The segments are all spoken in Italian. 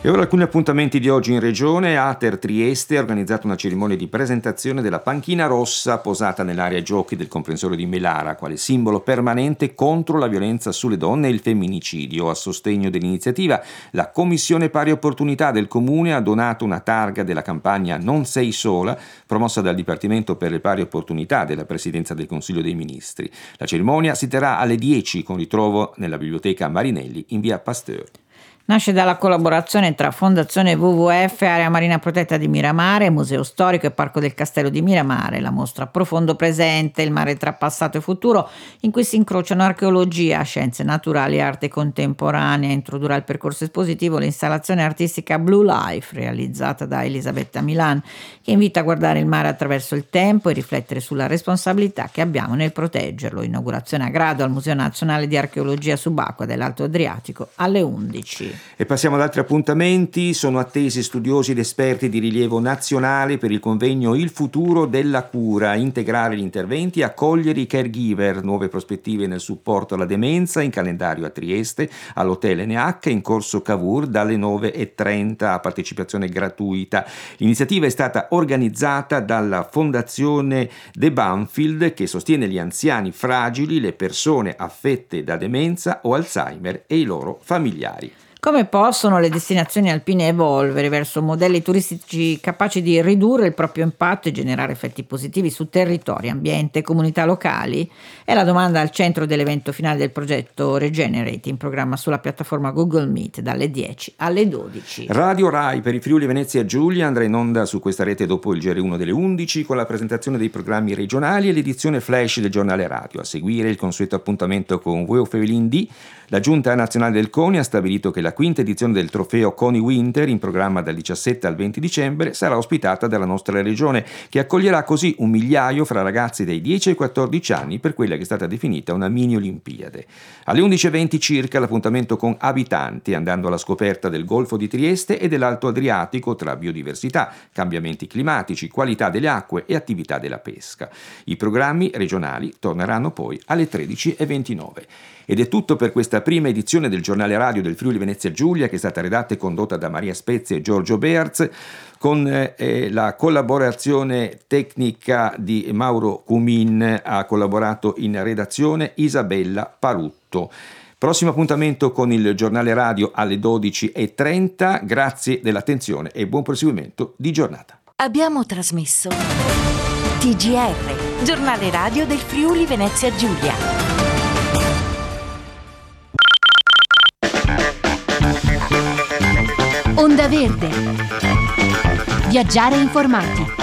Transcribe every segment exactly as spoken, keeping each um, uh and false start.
E ora alcuni appuntamenti di oggi in regione. Ater Trieste ha organizzato una cerimonia di presentazione della panchina rossa posata nell'area giochi del comprensorio di Melara, quale simbolo permanente contro la violenza sulle donne e il femminicidio. A sostegno dell'iniziativa, la Commissione Pari Opportunità del Comune ha donato una targa della campagna Non sei sola, promossa dal Dipartimento per le Pari Opportunità della Presidenza del Consiglio dei Ministri. La cerimonia si terrà alle dieci con ritrovo nella biblioteca Marinelli in via Pasteur. Nasce dalla collaborazione tra Fondazione W W F, Area Marina Protetta di Miramare, Museo Storico e Parco del Castello di Miramare. La mostra Profondo Presente, il mare tra passato e futuro, in cui si incrociano archeologia, scienze naturali e arte contemporanea. Introdurrà il percorso espositivo l'installazione artistica Blue Life, realizzata da Elisabetta Milan, che invita a guardare il mare attraverso il tempo e riflettere sulla responsabilità che abbiamo nel proteggerlo. Inaugurazione a grado al Museo Nazionale di Archeologia Subacquea dell'Alto Adriatico alle undici. E passiamo ad altri appuntamenti. Sono attesi studiosi ed esperti di rilievo nazionale per il convegno Il futuro della cura, integrare gli interventi e accogliere i caregiver, nuove prospettive nel supporto alla demenza, in calendario a Trieste, all'Hotel N H, in corso Cavour dalle nove e trenta, a partecipazione gratuita. L'iniziativa è stata organizzata dalla Fondazione De Banfield, che sostiene gli anziani fragili, le persone affette da demenza o Alzheimer e i loro familiari. Come possono le destinazioni alpine evolvere verso modelli turistici capaci di ridurre il proprio impatto e generare effetti positivi su territori, ambiente e comunità locali? È la domanda al centro dell'evento finale del progetto Regenerate, in programma sulla piattaforma Google Meet dalle dieci alle dodici. Radio Rai per i Friuli Venezia Giulia andrà in onda su questa rete dopo il G R uno delle undici con la presentazione dei programmi regionali e l'edizione flash del giornale radio. A seguire il consueto appuntamento con Veo Fevelin D. La Giunta Nazionale del CONI ha stabilito che la quinta edizione del trofeo CONI Winter, in programma dal diciassette al venti dicembre, sarà ospitata dalla nostra regione, che accoglierà così un migliaio fra ragazzi dai dieci ai quattordici anni per quella che è stata definita una mini Olimpiade. Alle undici e venti circa l'appuntamento con Abitanti, andando alla scoperta del Golfo di Trieste e dell'Alto Adriatico tra biodiversità, cambiamenti climatici, qualità delle acque e attività della pesca. I programmi regionali torneranno poi alle tredici e ventinove. Ed è tutto per questa prima edizione del giornale radio del Friuli Venezia Giulia, che è stata redatta e condotta da Maria Spezia e Giorgio Bearz, con eh, la collaborazione tecnica di Mauro Cumin. Ha collaborato in redazione Isabella Parutto. Prossimo appuntamento con il giornale radio alle dodici e trenta. Grazie dell'attenzione e buon proseguimento di giornata. Abbiamo trasmesso T G R, giornale radio del Friuli Venezia Giulia. Onda Verde. Viaggiare informati.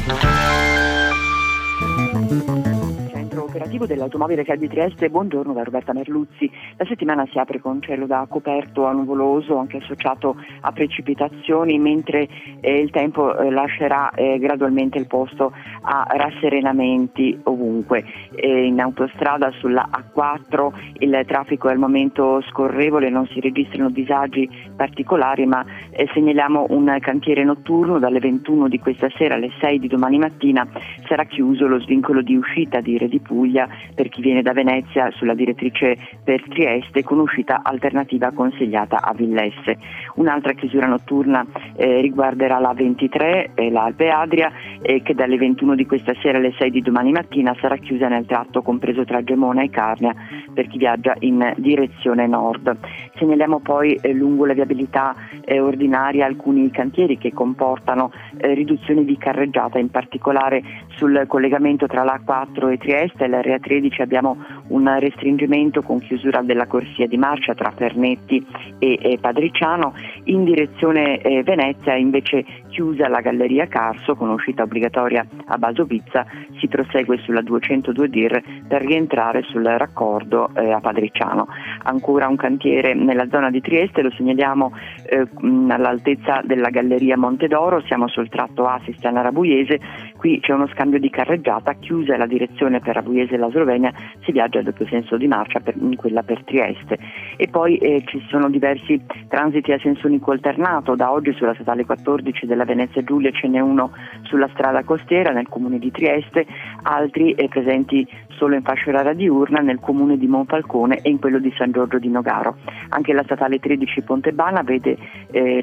Operativo dell'automobile C A D di Trieste, buongiorno da Roberta Merluzzi. La settimana si apre con cielo da coperto a nuvoloso, anche associato a precipitazioni, mentre eh, il tempo eh, lascerà eh, gradualmente il posto a rasserenamenti ovunque. Eh, in autostrada sulla A quattro il traffico è al momento scorrevole, non si registrano disagi particolari, ma eh, segnaliamo un cantiere notturno dalle ventuno di questa sera alle sei di domani mattina. Sarà chiuso lo svincolo di uscita di Re di Puglia per chi viene da Venezia sulla direttrice per Trieste, con uscita alternativa consigliata a Villesse. Un'altra chiusura notturna eh, riguarderà la ventitré, eh, la Alpe Adria, eh, che dalle ventuno di questa sera alle sei di domani mattina sarà chiusa nel tratto compreso tra Gemona e Carnia per chi viaggia in direzione nord. Segnaliamo poi eh, lungo la viabilità eh, ordinaria alcuni cantieri che comportano eh, riduzioni di carreggiata, in particolare sul collegamento tra l'A quattro e Trieste e l'R A tredici abbiamo un restringimento con chiusura della corsia di marcia tra Fernetti e, e Padriciano. In direzione eh, Venezia invece chiusa la Galleria Carso con uscita obbligatoria a Basovizza, si prosegue sulla duecentodue D I R per rientrare sul raccordo eh, a Padriciano. Ancora un cantiere nella zona di Trieste, lo segnaliamo eh, all'altezza della Galleria Montedoro, siamo sul tratto Assistana-Rabuiese, qui c'è uno scambio di carreggiata, chiusa la direzione per Rabuiese e la Slovenia, si viaggia a doppio senso di marcia per, in quella per Trieste. E poi eh, ci sono diversi transiti a senso unico alternato, da oggi sulla statale quattordici della Venezia Giulia ce n'è uno sulla strada costiera nel comune di Trieste, altri eh, presenti solo in fascia oraria diurna nel comune di Monfalcone e in quello di San Giorgio di Nogaro. Anche la statale tredici Pontebana vede eh,